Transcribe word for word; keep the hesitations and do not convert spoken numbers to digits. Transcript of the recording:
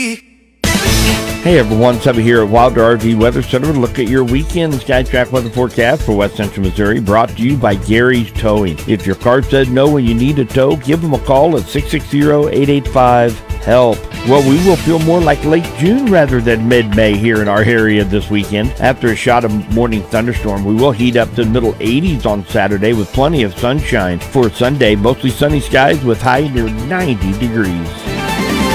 Hey everyone, Subby here at Wilder R V Weather Center. Look at your weekend SkyTrack weather forecast for West Central Missouri, brought to you by Gary's Towing. If your car said no when you need a tow, give them a call at six six zero, eight eight five, HELP. Well, we will feel more like late June rather than mid-May here in our area this weekend. After a shot of morning thunderstorm, we will heat up to the middle eighties on Saturday with plenty of sunshine. For Sunday, mostly sunny skies with high near ninety degrees.